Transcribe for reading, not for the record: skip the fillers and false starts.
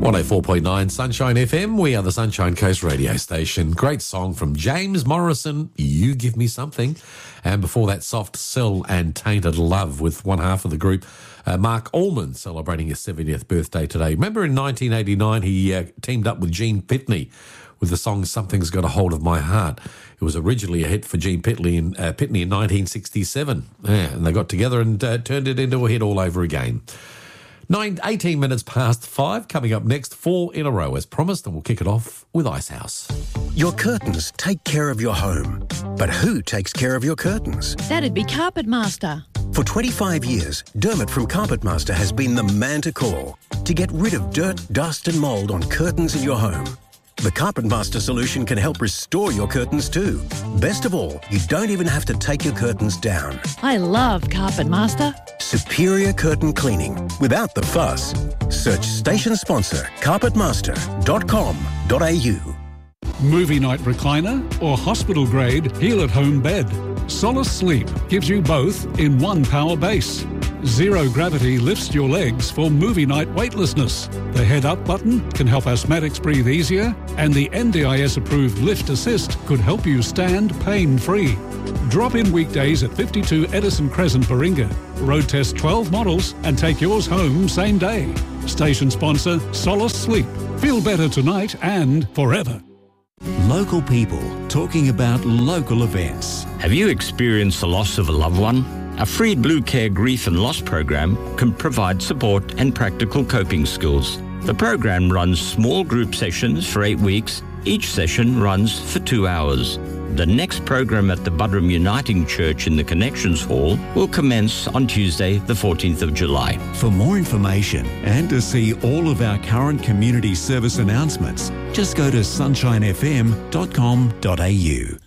104.9 Sunshine FM. We are the Sunshine Coast radio station. Great song from James Morrison, You Give Me Something. And before that, Soft Cell and Tainted Love with one half of the group, Mark Allman, celebrating his 70th birthday today. Remember in 1989, he teamed up with Gene Pitney with the song Something's Got a Hold of My Heart. It was originally a hit for Gene Pitney in 1967. Yeah, and they got together and turned it into a hit all over again. 18 minutes past 5. Coming up next, 4 in a row as promised, and we'll kick it off with Icehouse. Your curtains take care of your home. But who takes care of your curtains? That'd be Carpet Master. For 25 years, Dermot from Carpet Master has been the man to call to get rid of dirt, dust and mould on curtains in your home. The Carpet Master solution can help restore your curtains too. Best of all, you don't even have to take your curtains down. I love Carpet Master. Superior curtain cleaning without the fuss. Search station sponsor carpetmaster.com.au. Movie night recliner or hospital grade heal-at-home bed. Solace Sleep gives you both in one power base. Zero gravity lifts your legs for movie night weightlessness. The head up button can help asthmatics breathe easier, and the NDIS approved Lift Assist could help you stand pain-free. Drop in weekdays at 52 Edison Crescent, Baringa. Road test 12 models and take yours home same day. Station sponsor Solace Sleep. Feel better tonight and forever. Local people talking about local events. Have you experienced the loss of a loved one? A free Blue Care Grief and Loss program can provide support and practical coping skills. The program runs small group sessions for 8 weeks. Each session runs for 2 hours. The next program at the Buderim Uniting Church in the Connections Hall will commence on Tuesday, the 14th of July. For more information and to see all of our current community service announcements, just go to sunshinefm.com.au.